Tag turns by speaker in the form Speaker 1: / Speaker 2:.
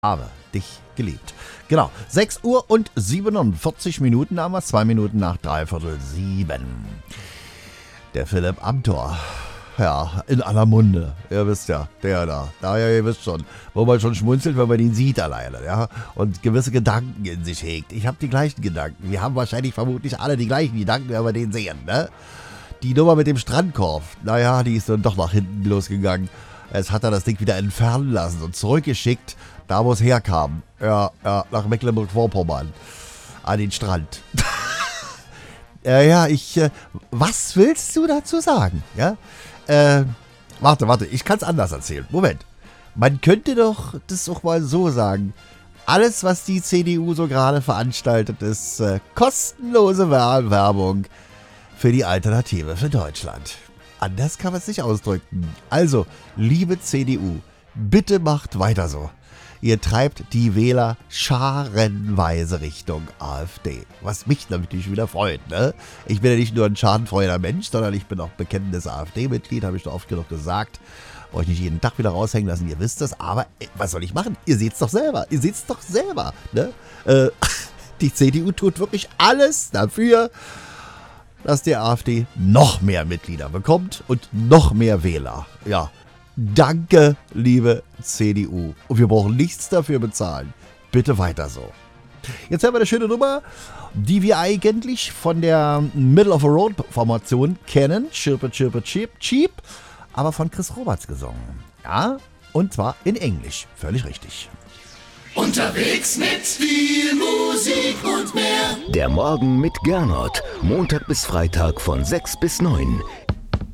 Speaker 1: habe dich geliebt. Genau, 6 Uhr und 47 Minuten haben wir, 2 Minuten nach 6:45. Der Philipp Amthor. Ja, in aller Munde. Ihr wisst ja, der da. Ja, ihr wisst schon, wo man schon schmunzelt, wenn man ihn sieht alleine, ja. Und gewisse Gedanken in sich hegt. Ich habe die gleichen Gedanken. Wir haben vermutlich alle die gleichen Gedanken, wenn wir den sehen, ne? Die Nummer mit dem Strandkorb, naja, die ist dann doch nach hinten losgegangen. Jetzt hat er das Ding wieder entfernen lassen und zurückgeschickt, da wo es herkam. Ja, nach Mecklenburg-Vorpommern. An den Strand. Was willst du dazu sagen? Ja? Warte, ich kann es anders erzählen. Moment. Man könnte doch das auch mal so sagen. Alles, was die CDU so gerade veranstaltet, ist kostenlose Werbung für die Alternative für Deutschland. Anders kann man es nicht ausdrücken. Also, liebe CDU, bitte macht weiter so. Ihr treibt die Wähler scharenweise Richtung AfD. Was mich natürlich wieder freut, ne? Ich bin ja nicht nur ein schadenfreuder Mensch, sondern ich bin auch bekennendes AfD-Mitglied, habe ich doch oft genug gesagt. Euch nicht jeden Tag wieder raushängen lassen, ihr wisst es. Aber was soll ich machen? Ihr seht's doch selber. Ne? Die CDU tut wirklich alles dafür, dass die AfD noch mehr Mitglieder bekommt und noch mehr Wähler. Ja. Danke, liebe CDU. Und wir brauchen nichts dafür bezahlen. Bitte weiter so. Jetzt haben wir eine schöne Nummer, die wir eigentlich von der Middle-of-a-Road-Formation kennen. Chirpe, chirpe, cheep, cheep. Aber von Chris Roberts gesungen. Ja, und zwar in Englisch. Völlig richtig.
Speaker 2: Unterwegs mit viel Musik und mehr.
Speaker 3: Der Morgen mit Gernot. Montag bis Freitag von 6 bis 9.